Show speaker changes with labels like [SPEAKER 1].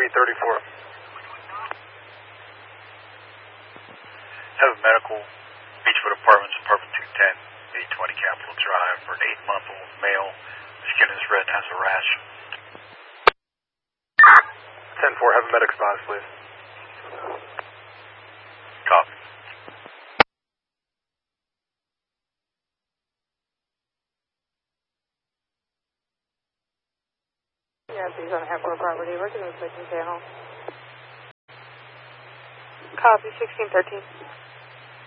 [SPEAKER 1] 334.
[SPEAKER 2] Have a medical, Beechwood Apartments, apartment 210, 820 Capitol Drive, for an 8-month-old male. The skin is red and has a rash.
[SPEAKER 1] 10-4, have a medic response, please.
[SPEAKER 2] Copy.
[SPEAKER 3] Yeah, so he's on Airport property, working in the second channel. Copy, 1613.